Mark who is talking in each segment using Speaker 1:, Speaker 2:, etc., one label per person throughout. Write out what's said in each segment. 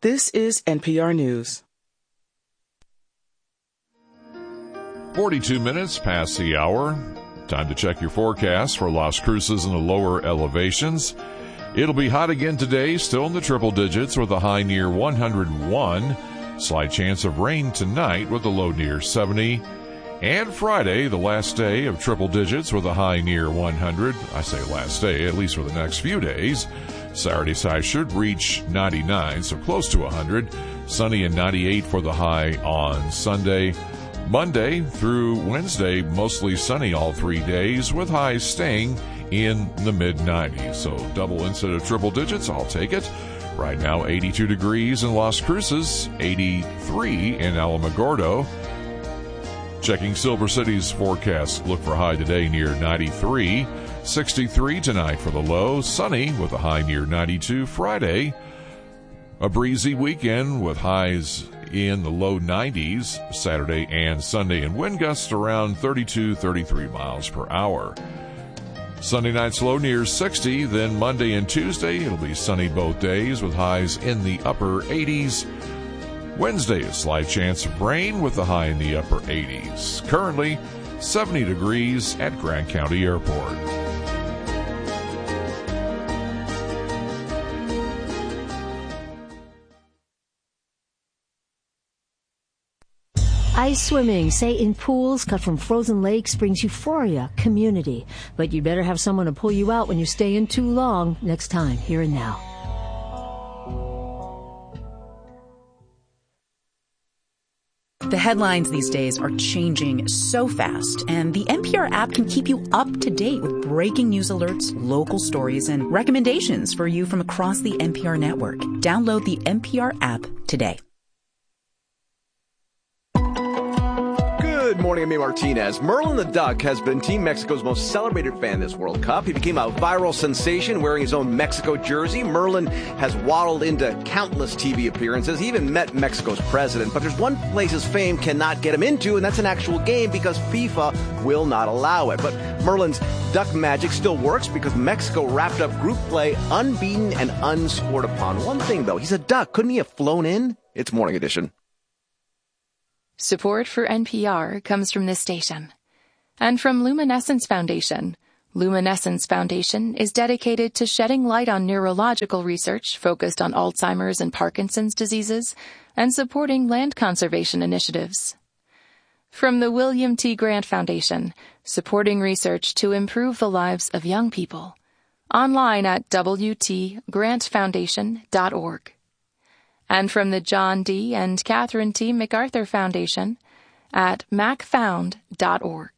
Speaker 1: This is NPR News.
Speaker 2: 42 minutes past the hour. Time to check your forecast for Las Cruces and the lower elevations. It'll be hot again today, still in the triple digits with a high near 101. Slight chance of rain tonight with a low near 70. And Friday, the last day of triple digits with a high near 100. I say last day, at least for the next few days. Saturday's high should reach 99, so close to 100. Sunny and 98 for the high on Sunday. Monday through Wednesday, mostly sunny all 3 days with highs staying in the mid-90s. So double instead of triple digits, I'll take it. Right now, 82 degrees in Las Cruces, 83 in Alamogordo. Checking Silver City's forecast, look for high today near 93. 63 tonight for the low, sunny with a high near 92 Friday. A breezy weekend with highs in the low 90s Saturday and Sunday, and wind gusts around 32, 33 miles per hour. Sunday night's low near 60, then Monday and Tuesday it'll be sunny both days with highs in the upper 80s. Wednesday, a slight chance of rain with a high in the upper 80s. Currently 70 degrees at Grant County Airport.
Speaker 3: Ice swimming, say in pools cut from frozen lakes, brings euphoria, community. But you'd better have someone to pull you out when you stay in too long. Next time, Here and Now.
Speaker 4: The headlines these days are changing so fast, and the NPR app can keep you up to date with breaking news alerts, local stories, and recommendations for you from across the NPR network. Download the NPR app today.
Speaker 5: Good morning, I'm Amy Martinez. Merlin the Duck has been Team Mexico's most celebrated fan this World Cup. He became a viral sensation wearing his own Mexico jersey. Merlin has waddled into countless TV appearances. He even met Mexico's president. But there's one place his fame cannot get him into, and that's an actual game because FIFA will not allow it. But Merlin's duck magic still works because Mexico wrapped up group play unbeaten and unscored upon. One thing, though, he's a duck. Couldn't he have flown in? It's Morning Edition.
Speaker 6: Support for NPR comes from this station and from Luminescence Foundation. Luminescence Foundation is dedicated to shedding light on neurological research focused on Alzheimer's and Parkinson's diseases and supporting land conservation initiatives. From the William T. Grant Foundation, supporting research to improve the lives of young people. Online at wtgrantfoundation.org. And from the John D. and Catherine T. MacArthur Foundation at macfound.org.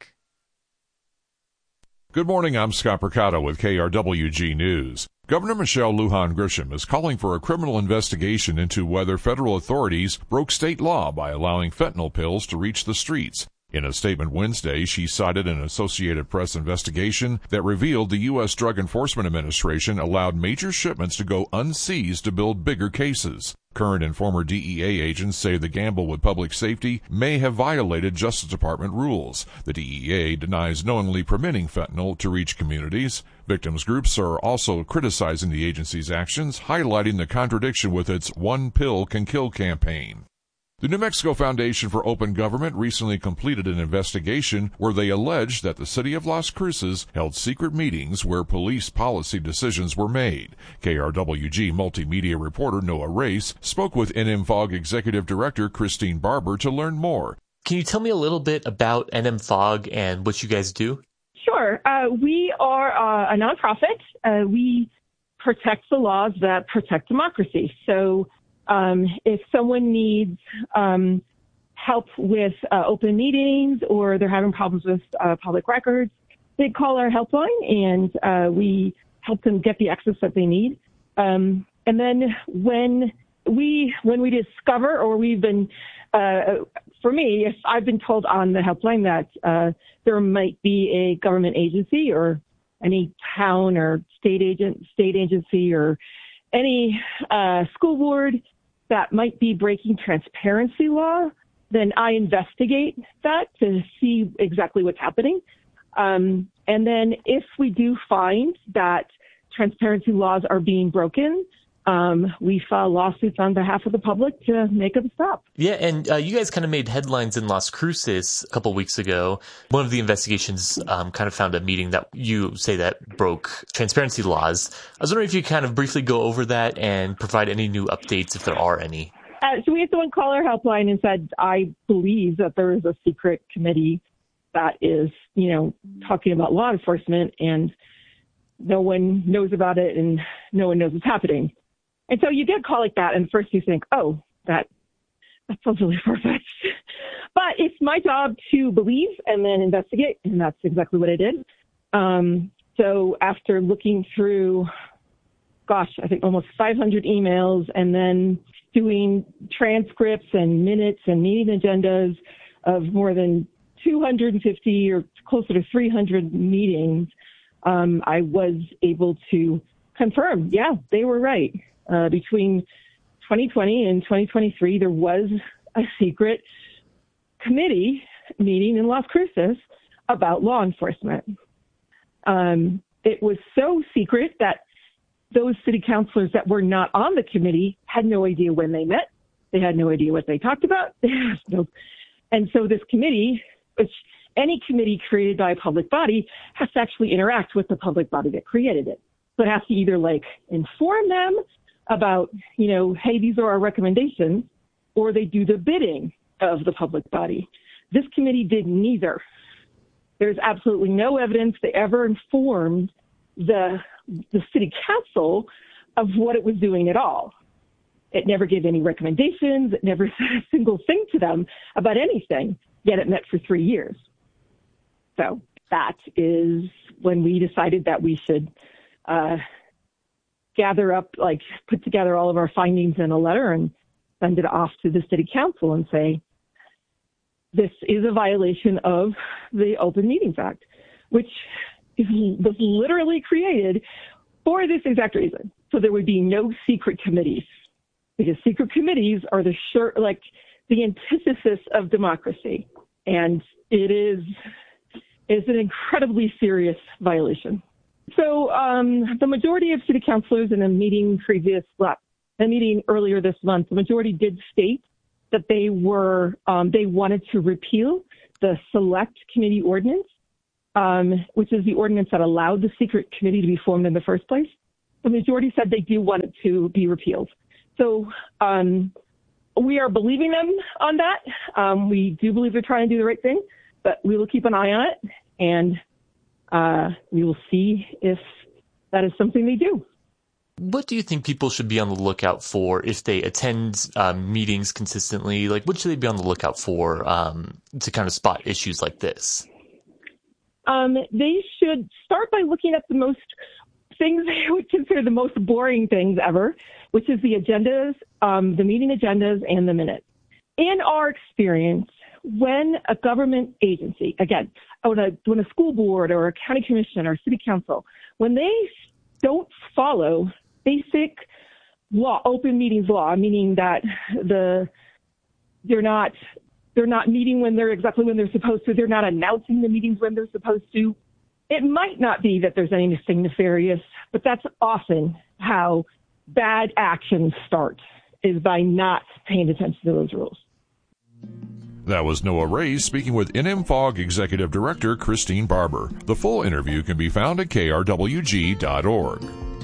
Speaker 2: Good morning, I'm Scott Percato with KRWG News. Governor Michelle Lujan Grisham is calling for a criminal investigation into whether federal authorities broke state law by allowing fentanyl pills to reach the streets. In a statement Wednesday, she cited an Associated Press investigation that revealed the U.S. Drug Enforcement Administration allowed major shipments to go unseized to build bigger cases. Current and former DEA agents say the gamble with public safety may have violated Justice Department rules. The DEA denies knowingly permitting fentanyl to reach communities. Victims groups are also criticizing the agency's actions, highlighting the contradiction with its One Pill Can Kill campaign. The New Mexico Foundation for Open Government recently completed an investigation where they alleged that the city of Las Cruces held secret meetings where police policy decisions were made. KRWG multimedia reporter Noah Race spoke with NMFOG Executive Director Christine Barber to learn more.
Speaker 7: Can you tell me a little bit about NMFOG and what you guys do?
Speaker 8: Sure. We are a nonprofit. We protect the laws that protect democracy. So if someone needs help with open meetings or they're having problems with public records, they call our helpline and we help them get the access that they need. And then when we discover, or we've been, for me, if I've been told on the helpline that there might be a government agency or any town or state agency or any school board that might be breaking transparency law, then I investigate that to see exactly what's happening. And then if we do find that transparency laws are being broken, we file lawsuits on behalf of the public to make them stop.
Speaker 7: Yeah, and you guys kind of made headlines in Las Cruces a couple weeks ago. One of the investigations kind of found a meeting that you say that broke transparency laws. I was wondering if you could kind of briefly go over that and provide any new updates if there are any.
Speaker 8: So we had someone call our helpline and said, I believe that there is a secret committee that is, talking about law enforcement, and no one knows about it and no one knows what's happening. And so you get a call like that, and first you think, oh, that sounds really far-fetched. But it's my job to believe and then investigate, and that's exactly what I did. So after looking through, I think almost 500 emails, and then doing transcripts and minutes and meeting agendas of more than 250 or closer to 300 meetings, I was able to confirm, they were right. Between 2020 and 2023, there was a secret committee meeting in Las Cruces about law enforcement. It was so secret that those city councilors that were not on the committee had no idea when they met. They had no idea what they talked about. And so this committee, which any committee created by a public body, has to actually interact with the public body that created it. So it has to either inform them about, hey, these are our recommendations, or they do the bidding of the public body. This committee did neither. There's absolutely no evidence they ever informed the city council of what it was doing at all. It never gave any recommendations. It never said a single thing to them about anything, yet it met for 3 years. So that is when we decided that we should put together all of our findings in a letter and send it off to the city council and say, this is a violation of the Open Meetings Act, which was literally created for this exact reason. So there would be no secret committees, because secret committees are the antithesis of democracy. And it is an incredibly serious violation. So the majority of city councilors in a meeting earlier this month, the majority did state that they wanted to repeal the Select Committee Ordinance, which is the ordinance that allowed the secret committee to be formed in the first place. The majority said they do want it to be repealed. So we are believing them on that. We do believe they're trying to do the right thing, but we will keep an eye on it, and we will see if that is something they do.
Speaker 7: What do you think people should be on the lookout for if they attend meetings consistently? What should they be on the lookout for to kind of spot issues like this?
Speaker 8: They should start by looking at the most things they would consider the most boring things ever, which is the agendas, the meeting agendas, and the minutes. In our experience, when a government agency, again, when a school board or a county commission or city council, when they don't follow basic law, open meetings law, meaning that they're not meeting when they're supposed to, they're not announcing the meetings when they're supposed to. It might not be that there's anything nefarious, but that's often how bad actions start, is by not paying attention to those rules.
Speaker 2: That was Noah Ray speaking with NMFOG Executive Director Christine Barber. The full interview can be found at krwg.org.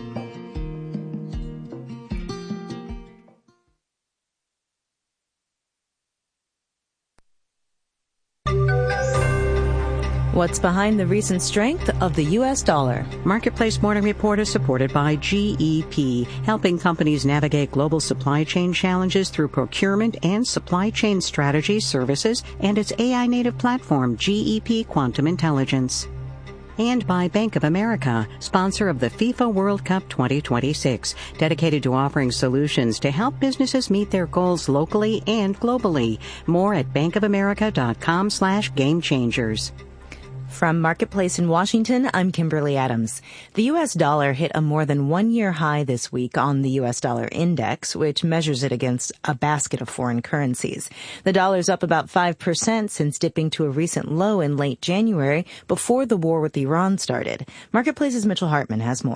Speaker 9: What's behind the recent strength of the U.S. dollar?
Speaker 10: Marketplace Morning Report is supported by GEP, helping companies navigate global supply chain challenges through procurement and supply chain strategy services, and its AI-native platform, GEP Quantum Intelligence. And by Bank of America, sponsor of the FIFA World Cup 2026, dedicated to offering solutions to help businesses meet their goals locally and globally. More at bankofamerica.com/gamechangers.
Speaker 9: From Marketplace in Washington, I'm Kimberly Adams. The U.S. dollar hit a more than one-year high this week on the U.S. dollar index, which measures it against a basket of foreign currencies. The dollar's up about 5% since dipping to a recent low in late January before the war with Iran started. Marketplace's Mitchell Hartman has more.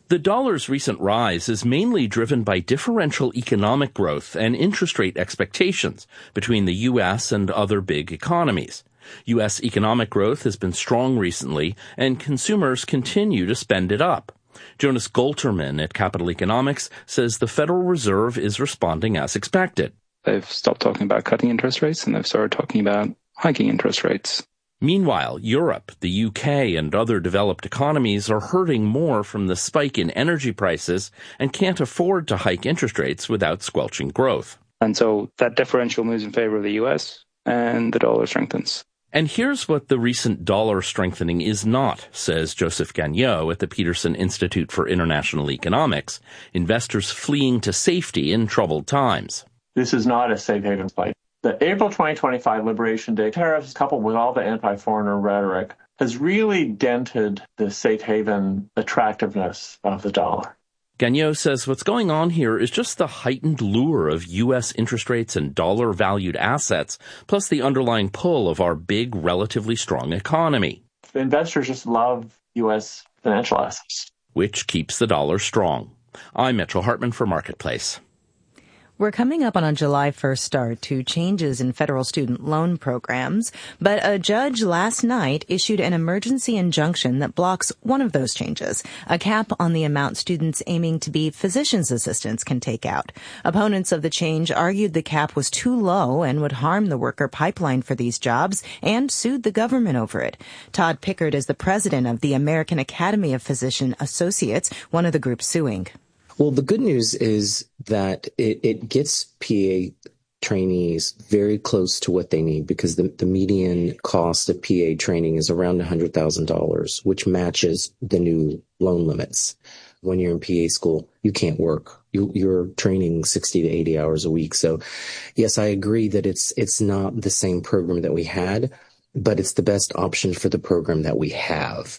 Speaker 11: The dollar's recent rise is mainly driven by differential economic growth and interest rate expectations between the U.S. and other big economies. U.S. economic growth has been strong recently, and consumers continue to spend it up. Jonas Golterman at Capital Economics says the Federal Reserve is responding as expected.
Speaker 12: They've stopped talking about cutting interest rates, and they've started talking about hiking interest rates.
Speaker 11: Meanwhile, Europe, the UK, and other developed economies are hurting more from the spike in energy prices and can't afford to hike interest rates without squelching growth.
Speaker 12: And so that differential moves in favor of the US, and the dollar strengthens.
Speaker 11: And here's what the recent dollar strengthening is not, says Joseph Gagnon at the Peterson Institute for International Economics, investors fleeing to safety in troubled times.
Speaker 13: This is not a safe haven fight. The April 2025 Liberation Day tariffs, coupled with all the anti-foreigner rhetoric, has really dented the safe haven attractiveness of the dollar.
Speaker 11: Gagnon says what's going on here is just the heightened lure of U.S. interest rates and dollar-valued assets, plus the underlying pull of our big, relatively strong economy.
Speaker 13: Investors just love U.S. financial assets,
Speaker 11: which keeps the dollar strong. I'm Mitchell Hartman for Marketplace.
Speaker 9: We're coming up on a July 1st start to changes in federal student loan programs, but a judge last night issued an emergency injunction that blocks one of those changes, a cap on the amount students aiming to be physician's assistants can take out. Opponents of the change argued the cap was too low and would harm the worker pipeline for these jobs and sued the government over it. Todd Pickard is the president of the American Academy of Physician Associates, one of the groups suing.
Speaker 14: Well, the good news is that it gets PA trainees very close to what they need, because the median cost of PA training is around $100,000, which matches the new loan limits. When you're in PA school, you can't work. You're training 60 to 80 hours a week. So, yes, I agree that it's not the same program that we had, but it's the best option for the program that we have.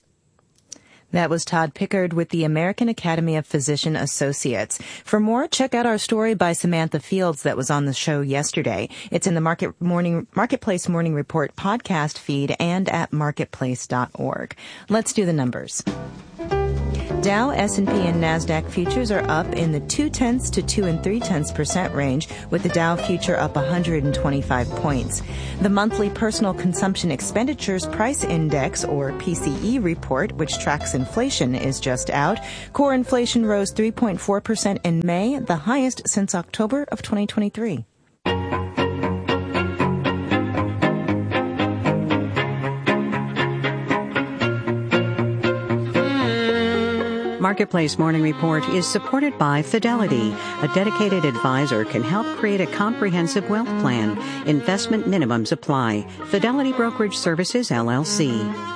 Speaker 9: That was Todd Pickard with the American Academy of Physician Associates. For more, check out our story by Samantha Fields that was on the show yesterday. It's in the Marketplace Morning Report podcast feed and at marketplace.org. Let's do the numbers. Dow, S&P, and NASDAQ futures are up in the 0.2 to 2 3/10% range, with the Dow future up 125 points. The monthly Personal Consumption Expenditures Price Index, or PCE report, which tracks inflation, is just out. Core inflation rose 3.4% in May, the highest since October of 2023.
Speaker 10: Marketplace Morning Report is supported by Fidelity. A dedicated advisor can help create a comprehensive wealth plan. Investment minimums apply. Fidelity Brokerage Services, LLC.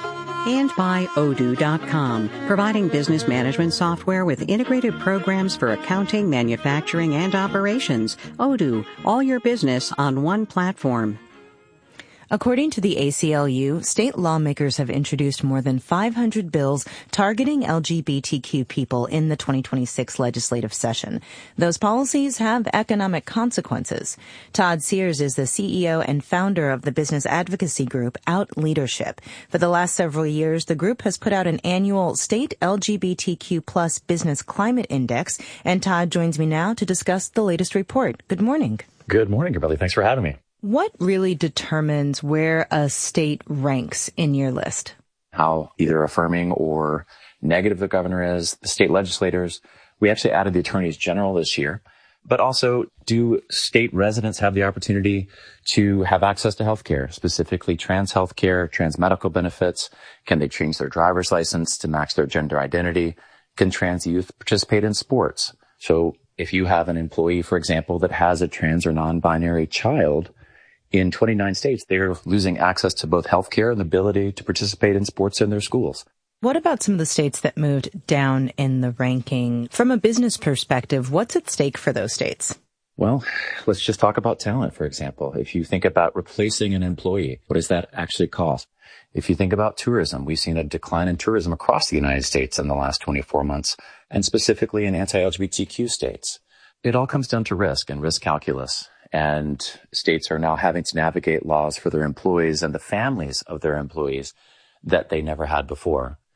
Speaker 10: And by Odoo.com, providing business management software with integrated programs for accounting, manufacturing, and operations. Odoo, all your business on one platform. According to the ACLU, state lawmakers have introduced more than 500 bills targeting LGBTQ people in the 2026 legislative session. Those policies have economic consequences. Todd Sears is the CEO and founder of the business advocacy group Out Leadership. For the last several years, the group has put out an annual state LGBTQ plus business climate index, and Todd joins me now to discuss the latest report. Good morning.
Speaker 15: Good morning, Kimberly. Thanks for having me.
Speaker 9: What really determines where a state ranks in your list?
Speaker 15: How either affirming or negative the governor is, the state legislators. We actually added the attorneys general this year. But also, do state residents have the opportunity to have access to health care, specifically trans health care, trans medical benefits? Can they change their driver's license to match their gender identity? Can trans youth participate in sports? So if you have an employee, for example, that has a trans or non-binary child, in 29 states, they're losing access to both health care and the ability to participate in sports in their schools.
Speaker 9: What about some of the states that moved down in the ranking? From a business perspective, what's at stake for those states?
Speaker 15: Well, let's just talk about talent, for example. If you think about replacing an employee, what does that actually cost? If you think about tourism, we've seen a decline in tourism across the United States in the last 24 months, and specifically in anti-LGBTQ states. It all comes down to risk and risk calculus. And states are now having to navigate laws for their employees and the families of their employees that they never had before.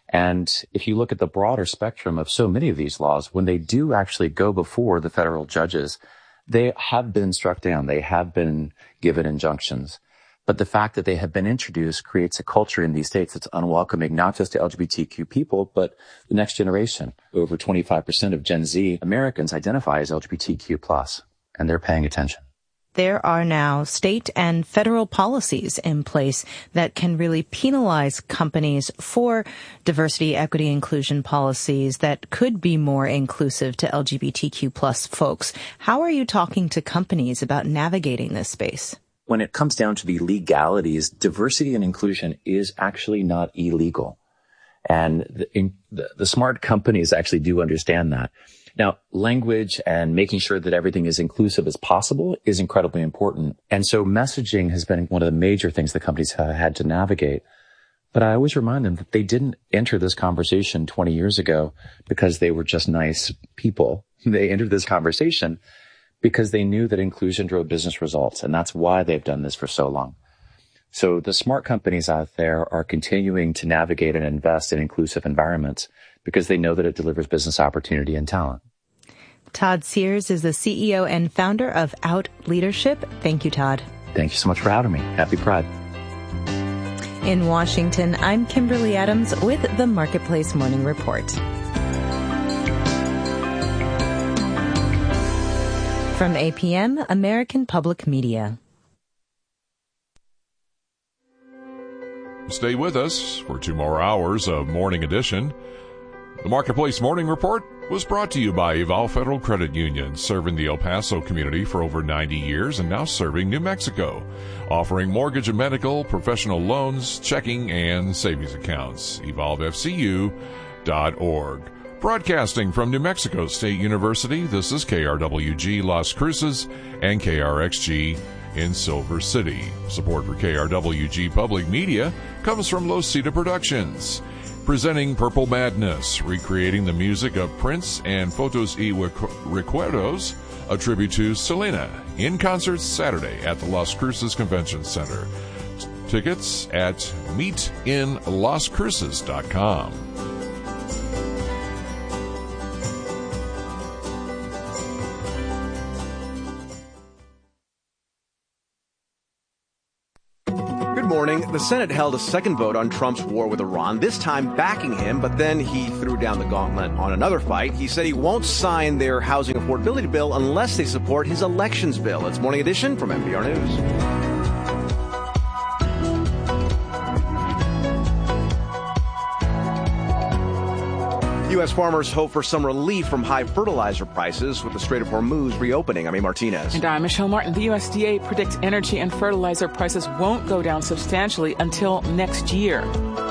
Speaker 15: And if you look at the broader spectrum of so many of these laws, when they do actually go before the federal judges, they have been struck down. They have been given injunctions. But the fact that they have been introduced creates a culture in these states that's unwelcoming, not just to LGBTQ people, but the next generation. Over 25% of Gen Z Americans identify as LGBTQ+, and they're paying attention.
Speaker 9: There are now state and federal policies in place that can really penalize companies for diversity, equity, inclusion policies that could be more inclusive to LGBTQ plus folks. How are you talking to companies about navigating this space?
Speaker 15: When it comes down to the legalities, diversity and inclusion is actually not illegal. And the smart companies actually do understand that. Now, language and making sure that everything is inclusive as possible is incredibly important. And so messaging has been one of the major things the companies have had to navigate. But I always remind them that they didn't enter this conversation 20 years ago because they were just nice people. They entered this conversation because they knew that inclusion drove business results. And that's why they've done this for so long. So the smart companies out there are continuing to navigate and invest in inclusive environments because they know that it delivers business opportunity and talent.
Speaker 9: Todd Sears is the CEO and founder of Out Leadership. Thank you, Todd.
Speaker 15: Thank you so much for having me. Happy Pride.
Speaker 9: In Washington, I'm Kimberly Adams with the Marketplace Morning Report. From APM, American Public Media.
Speaker 2: Stay with us for 2 more hours of Morning Edition. The Marketplace Morning Report was brought to you by Eval Federal Credit Union, serving the El Paso community for over 90 years and now serving New Mexico, offering mortgage and medical, professional loans, checking, and savings accounts. EvolveFCU.org. Broadcasting from New Mexico State University, this is KRWG Las Cruces and KRXG in Silver City. Support for KRWG Public Media comes from Losita Productions. Presenting Purple Madness, recreating the music of Prince and Fotos y Recuerdos, a tribute to Selena, in concert Saturday at the Las Cruces Convention Center. Tickets at meetinlascruces.com.
Speaker 5: Morning, the Senate held a second vote on Trump's war with Iran, this time backing him, but then he threw down the gauntlet on another fight. He said he won't sign their housing affordability bill unless they support his elections bill. It's Morning Edition from NPR News. U.S. farmers hope for some relief from high fertilizer prices with the Strait of Hormuz reopening. I'm A. Martinez.
Speaker 1: And I'm Michelle Martin. The USDA predicts energy and fertilizer prices won't go down substantially until next year.